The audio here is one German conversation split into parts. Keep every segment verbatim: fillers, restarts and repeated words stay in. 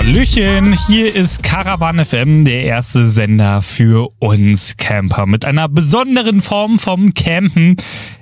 Hallöchen, hier ist Caravan F M, der erste Sender für uns Camper mit einer besonderen Form vom Campen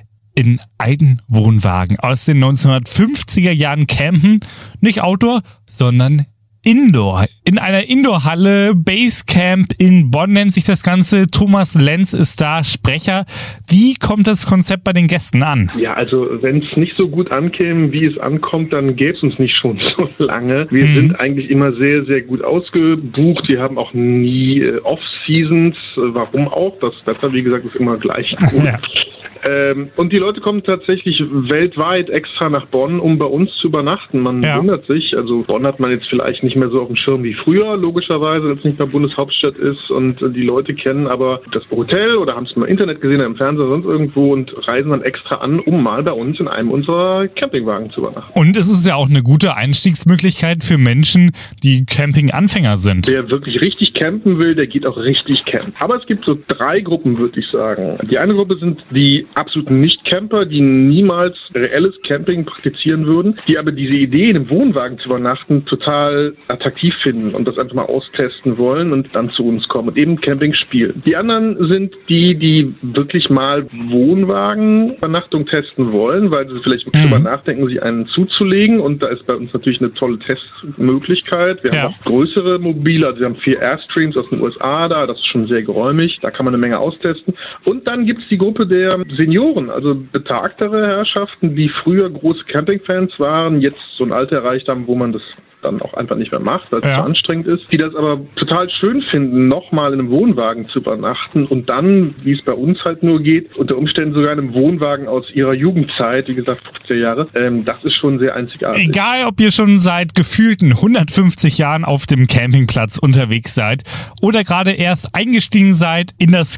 in Eigenwohnwagen aus den neunzehnhundertfünfziger Jahren. Campen, nicht Outdoor, sondern Indoor. In einer Indoorhalle, Basecamp in Bonn nennt sich das Ganze. Thomas Lenz ist da, Sprecher. Wie kommt das Konzept bei den Gästen an? Ja, also wenn es nicht so gut ankäme, wie es ankommt, dann gäbe es uns nicht schon so lange. Wir mhm. sind eigentlich immer sehr, sehr gut ausgebucht. Wir haben auch nie äh, Off-Seasons. Warum auch? Das Wetter, wie gesagt, ist immer gleich gut. Ja. Ähm, und die Leute kommen tatsächlich weltweit extra nach Bonn, um bei uns zu übernachten. Man ja. wundert sich, also Bonn hat man jetzt vielleicht nicht mehr so auf dem Schirm wie früher, logischerweise, wenn es nicht mehr Bundeshauptstadt ist und die Leute kennen aber das Hotel oder haben es mal im Internet gesehen, im Fernsehen, sonst irgendwo und reisen dann extra an, um mal bei uns in einem unserer Campingwagen zu übernachten. Und es ist ja auch eine gute Einstiegsmöglichkeit für Menschen, die Camping-Anfänger sind. Wer wirklich richtig campen will, der geht auch richtig campen. Aber es gibt so drei Gruppen, würde ich sagen. Die eine Gruppe sind die absoluten Nicht-Camper, die niemals reelles Camping praktizieren würden, die aber diese Idee, in einem Wohnwagen zu übernachten, total attraktiv finden und das einfach mal austesten wollen und dann zu uns kommen und eben Camping spielen. Die anderen sind die, die wirklich mal Wohnwagenübernachtung testen wollen, weil sie vielleicht wirklich mhm. darüber nachdenken, sich einen zuzulegen, und da ist bei uns natürlich eine tolle Testmöglichkeit. Wir ja. haben auch größere Mobile, also wir haben vier Airstreams aus den U S A da, das ist schon sehr geräumig, da kann man eine Menge austesten. Und dann gibt es die Gruppe der Senioren, also betagtere Herrschaften, die früher große Campingfans waren, jetzt so ein Alter erreicht haben, wo man das dann auch einfach nicht mehr macht, weil es ja. zu anstrengend ist, die das aber total schön finden, nochmal in einem Wohnwagen zu übernachten und dann, wie es bei uns halt nur geht, unter Umständen sogar in einem Wohnwagen aus ihrer Jugendzeit, wie gesagt fünfziger Jahre, ähm, das ist schon sehr einzigartig. Egal, ob ihr schon seit gefühlten hundertfünfzig Jahren auf dem Campingplatz unterwegs seid oder gerade erst eingestiegen seid in das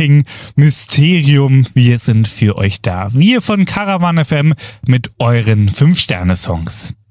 Camping-Mysterium, wir sind für euch da. Wir von Caravan F M mit euren fünf Sterne Songs.